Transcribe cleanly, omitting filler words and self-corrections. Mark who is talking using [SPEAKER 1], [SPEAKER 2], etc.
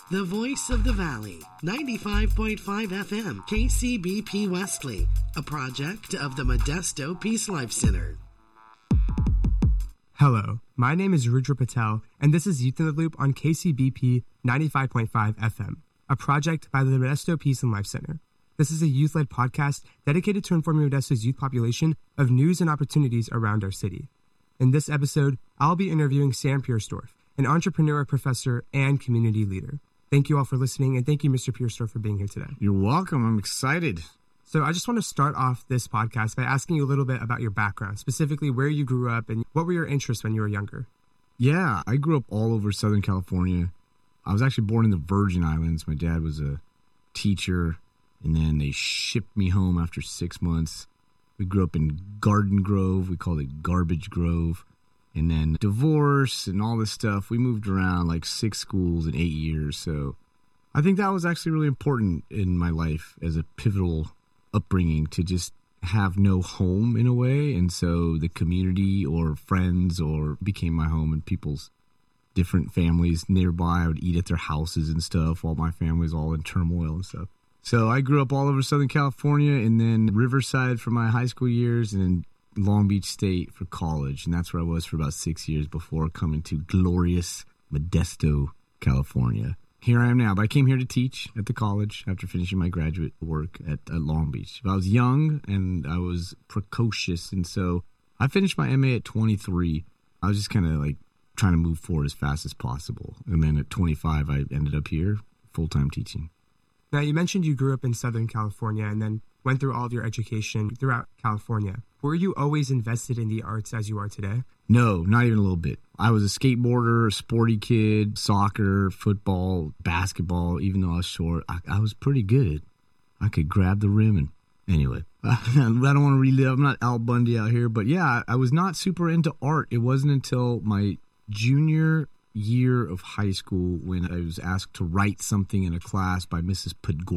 [SPEAKER 1] The voice of the valley, 95.5 FM, KCBP Wesley, a project of the Modesto Peace Life Center.
[SPEAKER 2] Hello, my name is Rudra Patel, and this is Youth in the Loop on KCBP 95.5 FM, a project by the Modesto Peace and Life Center. This is a youth-led podcast dedicated to informing Modesto's youth population of news and opportunities around our city. In this episode, I'll be interviewing Sam Piersdorf, an entrepreneur, professor, and community leader. Thank you all for listening, and thank you, Mr. Piersdorf, for being here today.
[SPEAKER 3] You're welcome. I'm excited.
[SPEAKER 2] So I just want to start off this podcast by asking you a little bit about your background, specifically where you grew up and what were your interests when you were younger?
[SPEAKER 3] Yeah, I grew up all over Southern California. I was actually born in the Virgin Islands. My dad was a teacher, and then they shipped me home after 6 months. We grew up in Garden Grove. We called it Garbage Grove. And then divorce and all this stuff. We moved around like 6 schools in 8 years. So I think that was actually really important in my life as a pivotal upbringing, to just have no home in a way. And so the community or friends or became my home, and people's different families nearby. I would eat at their houses and stuff while my family was all in turmoil and stuff. So I grew up all over Southern California, and then Riverside for my high school years, and then Long Beach State for college. And that's where I was for about 6 years before coming to glorious Modesto, California. Here I am now, but I came here to teach at the college after finishing my graduate work at Long Beach. But I was young and I was precocious, and so I finished my MA at 23. I was just kind of like trying to move forward as fast as possible. And then at 25, I ended up here full-time teaching.
[SPEAKER 2] Now, you mentioned you grew up in Southern California and then went through all of your education throughout California. Were you always invested in the arts as you are today?
[SPEAKER 3] No, not even a little bit. I was a skateboarder, a sporty kid, soccer, football, basketball. Even though I was short, I was pretty good. I could grab the rim. And anyway, I don't want to relive. I'm not Al Bundy out here. But yeah, I was not super into art. It wasn't until my junior year of high school when I was asked to write something in a class by Mrs. Podgorny.